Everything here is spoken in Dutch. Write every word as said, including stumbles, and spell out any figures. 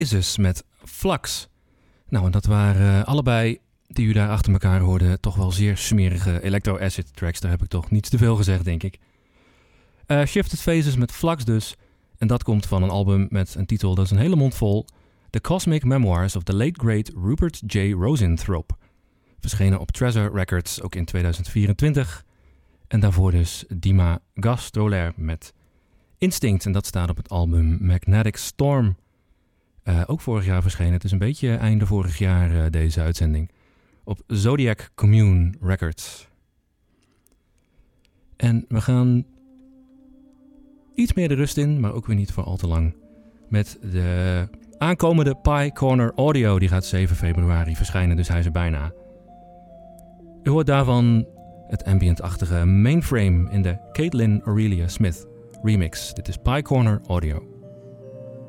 Oasis met Flux. Nou, en dat waren allebei, die u daar achter elkaar hoorde, toch wel zeer smerige electro-acid tracks. Daar heb ik toch niets te veel gezegd, denk ik. Uh, Shifted Faces met Flux dus. En dat komt van een album met een titel, dat is een hele mond vol. The Cosmic Memoirs of the Late Great Rupert J. Rosenthrope. Verschenen op Treasure Records, ook in tweeduizend vierentwintig. En daarvoor dus Dima Gastroler met Instinct. En dat staat op het album Magnetic Storm. Uh, ook vorig jaar verschenen. Het is een beetje einde vorig jaar uh, deze uitzending. Op Zodiac Commune Records. En we gaan iets meer de rust in, maar ook weer niet voor al te lang. Met de aankomende Pi Corner Audio. Die gaat zeven februari verschijnen, dus hij is er bijna. U hoort daarvan het ambient-achtige Mainframe in de Caitlin Aurelia Smith remix. Dit is Pi Corner Audio.